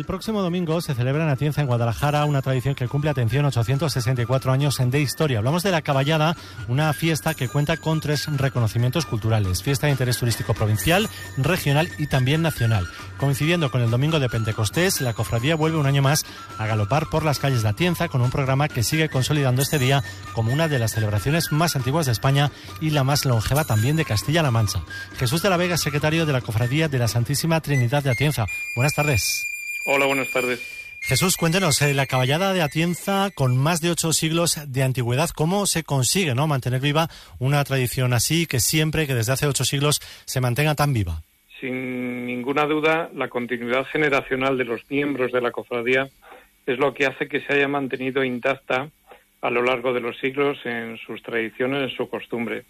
próximo domingo se celebra en Atienza, en Guadalajara, una tradición que cumple, atención, 864 años de historia. Hablamos de la Caballada, una fiesta que cuenta con 3 reconocimientos culturales: fiesta de interés turístico provincial, regional y también nacional. Coincidiendo con el domingo de Pentecostés, la cofradía vuelve un año más a galopar por las calles de Atienza con un programa que sigue consolidando este día como una de las celebraciones más antiguas de España y la más longeva también de Castilla-La Mancha. Jesús de la Vega, secretario de la Cofradía de la Santísima Trinidad de Atienza. Buenas tardes. Hola, buenas tardes. Jesús, cuéntenos, la Caballada de Atienza, con más de 8 siglos de antigüedad, ¿cómo se consigue, no, mantener viva una tradición así, que desde hace 8 siglos, se mantenga tan viva? Sin ninguna duda, la continuidad generacional de los miembros de la cofradía es lo que hace que se haya mantenido intacta a lo largo de los siglos en sus tradiciones, en su costumbre.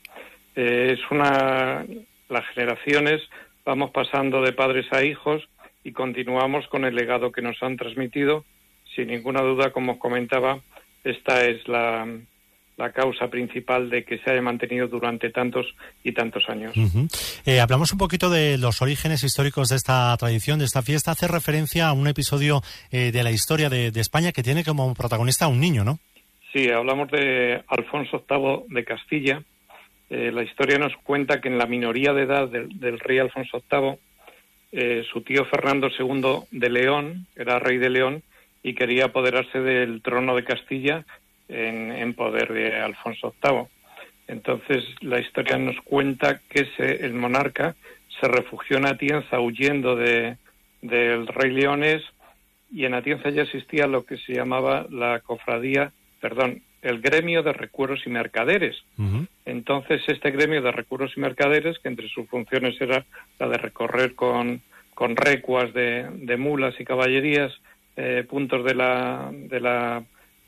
Las generaciones vamos pasando de padres a hijos y continuamos con el legado que nos han transmitido. Sin ninguna duda, como os comentaba, esta es la causa principal de que se haya mantenido durante tantos y tantos años. Hablamos un poquito de los orígenes históricos de esta tradición, de esta fiesta. Hace referencia a un episodio de la historia de España que tiene como protagonista a un niño, ¿no? Sí, hablamos de Alfonso VIII de Castilla. La historia nos cuenta que en la minoría de edad del rey Alfonso VIII, su tío Fernando II de León, era rey de León, y quería apoderarse del trono de Castilla en poder de Alfonso VIII. Entonces, la historia nos cuenta que el monarca se refugió en Atienza huyendo del rey leonés, y en Atienza ya existía lo que se llamaba el gremio de recueros y mercaderes. Entonces, este gremio de recueros y mercaderes, que entre sus funciones era la de recorrer con recuas de mulas y caballerías puntos de la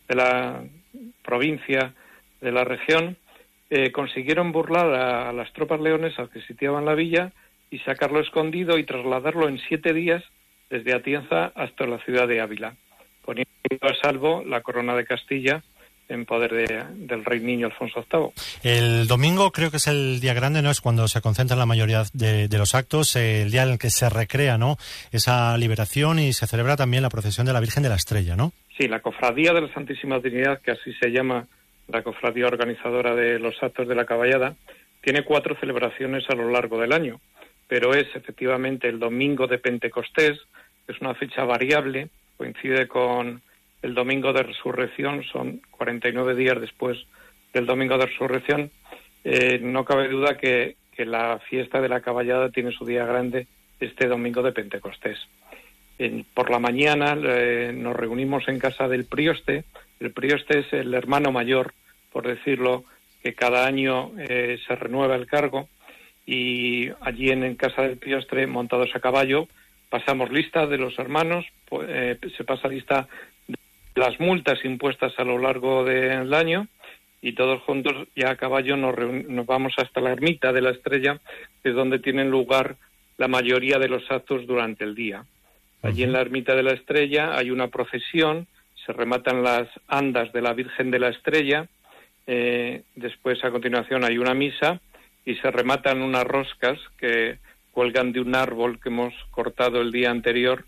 provincia, de la región, consiguieron burlar a las tropas leonesas que sitiaban la villa y sacarlo escondido y trasladarlo en 7 días desde Atienza hasta la ciudad de Ávila, poniendo a salvo la corona de Castilla en poder del rey niño Alfonso VIII. El domingo creo que es el día grande, ¿no? Es cuando se concentran la mayoría de los actos, el día en el que se recrea, ¿no?, esa liberación, y se celebra también la procesión de la Virgen de la Estrella, ¿no? Sí, la Cofradía de la Santísima Trinidad, que así se llama la cofradía organizadora de los actos de la Caballada, tiene 4 celebraciones a lo largo del año, pero es efectivamente el domingo de Pentecostés, que es una fecha variable, coincide con el domingo de Resurrección, son 49 días después del domingo de Resurrección. No cabe duda que la fiesta de la Caballada tiene su día grande este domingo de Pentecostés. Por la mañana nos reunimos en casa del prioste. El prioste es el hermano mayor, por decirlo, que cada año se renueva el cargo, y allí en casa del prioste, montados a caballo, pasamos lista de los hermanos, se pasa lista de las multas impuestas a lo largo del año, y todos juntos ya a caballo nos vamos hasta la ermita de la Estrella, que es donde tienen lugar la mayoría de los actos durante el día. Allí en la ermita de la Estrella hay una procesión, se rematan las andas de la Virgen de la Estrella, después a continuación hay una misa y se rematan unas roscas que cuelgan de un árbol que hemos cortado el día anterior,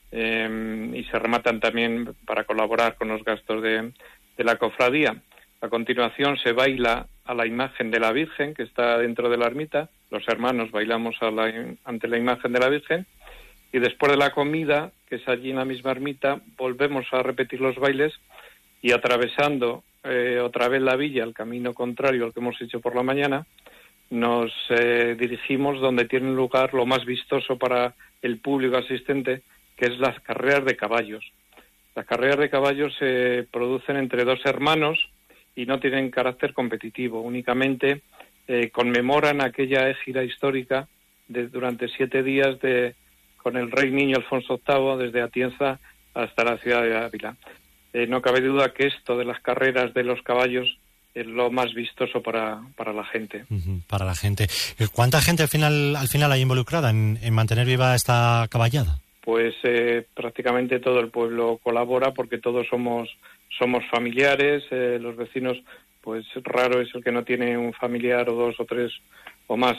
y se rematan también para colaborar con los gastos de la cofradía. A continuación se baila a la imagen de la Virgen que está dentro de la ermita, los hermanos bailamos ante la imagen de la Virgen, y después de la comida, que es allí en la misma ermita, volvemos a repetir los bailes, y atravesando otra vez la villa, el camino contrario al que hemos hecho por la mañana, nos dirigimos donde tiene lugar lo más vistoso para el público asistente, que es las carreras de caballos. Las carreras de caballos se producen entre 2 hermanos y no tienen carácter competitivo, únicamente conmemoran aquella égida histórica durante 7 días con el rey niño Alfonso VIII desde Atienza hasta la ciudad de Ávila. No cabe duda que esto de las carreras de los caballos es lo más vistoso para la gente. Para la gente. ¿Cuánta gente al final hay involucrada en mantener viva esta caballada? Pues prácticamente todo el pueblo colabora, porque todos somos familiares, los vecinos, pues raro es el que no tiene un familiar o 2 o 3 o más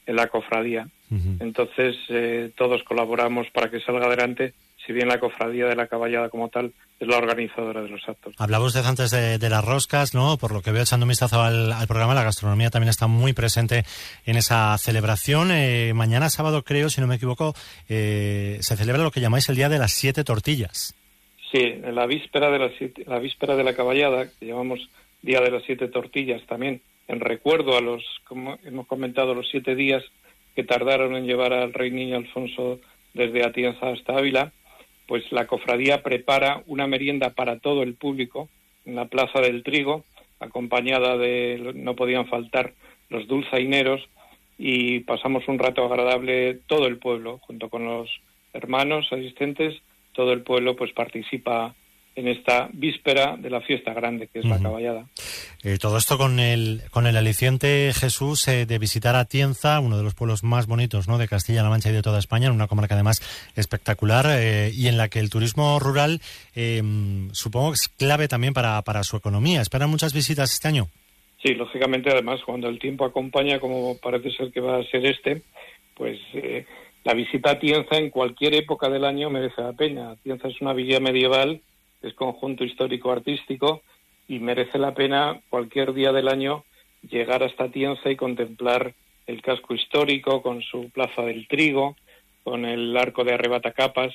la cofradía. Uh-huh. Entonces, todos colaboramos para que salga adelante, si bien la cofradía de la Caballada como tal es la organizadora de los actos. Hablaba usted antes de las roscas, ¿no? Por lo que veo echando un vistazo al programa, la gastronomía también está muy presente en esa celebración. Mañana sábado, creo, si no me equivoco, se celebra lo que llamáis el Día de las 7 Tortillas. Sí, en la víspera de la Caballada, que llamamos Día de las 7 Tortillas también, en recuerdo a los, como hemos comentado, los 7 días que tardaron en llevar al Rey Niño Alfonso desde Atienza hasta Ávila, pues la cofradía prepara una merienda para todo el público en la Plaza del Trigo, acompañada no podían faltar los dulzaineros, y pasamos un rato agradable todo el pueblo, junto con los hermanos asistentes. Todo el pueblo pues participa en esta víspera de la fiesta grande, que es la Caballada. Todo esto con el aliciente, Jesús, de visitar Atienza, uno de los pueblos más bonitos, ¿no?, de Castilla-La Mancha y de toda España, en una comarca además espectacular, y en la que el turismo rural supongo que es clave también para su economía. ¿Esperan muchas visitas este año? Sí, lógicamente, además, cuando el tiempo acompaña, como parece ser que va a ser pues la visita a Atienza en cualquier época del año merece la pena. Atienza es una villa medieval, es conjunto histórico-artístico, y merece la pena cualquier día del año llegar hasta Atienza y contemplar el casco histórico con su Plaza del Trigo, con el arco de Arrebatacapas,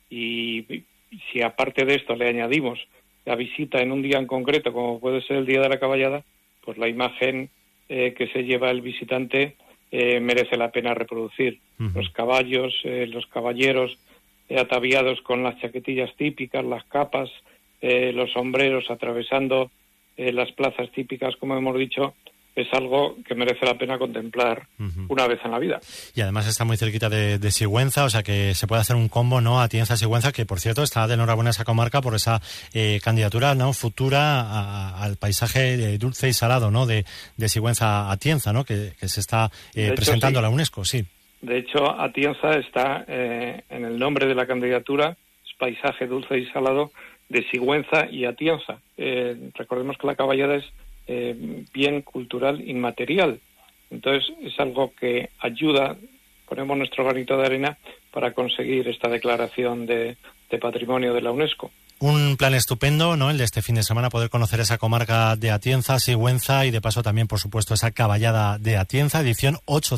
y si aparte de esto le añadimos la visita en un día en concreto, como puede ser el Día de la Caballada, pues la imagen que se lleva el visitante merece la pena reproducir. Uh-huh. Los caballos, los caballeros ataviados con las chaquetillas típicas, las capas, los sombreros atravesando las plazas típicas, como hemos dicho, es algo que merece la pena contemplar una vez en la vida. Y además está muy cerquita de Sigüenza, o sea que se puede hacer un combo, ¿no?, Atienza-Sigüenza, que por cierto está de enhorabuena esa comarca por esa candidatura, ¿no?, futura al paisaje dulce y salado, ¿no?, de Sigüenza a Atienza, ¿no?, que se está presentando a la UNESCO, sí. De hecho, Atienza está en el nombre de la candidatura, es paisaje dulce y salado de Sigüenza y Atienza. Recordemos que la Caballada es bien cultural inmaterial. Entonces es algo que ayuda, ponemos nuestro granito de arena para conseguir esta declaración de patrimonio de la UNESCO. Un plan estupendo, ¿no?, el de este fin de semana, poder conocer esa comarca de Atienza, Sigüenza, y de paso también, por supuesto, esa Caballada de Atienza, edición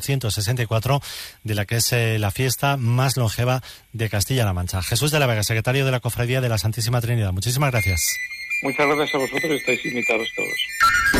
864, de la que es la fiesta más longeva de Castilla-La Mancha. Jesús de la Vega, secretario de la Cofradía de la Santísima Trinidad, muchísimas gracias. Muchas gracias a vosotros, estáis invitados todos.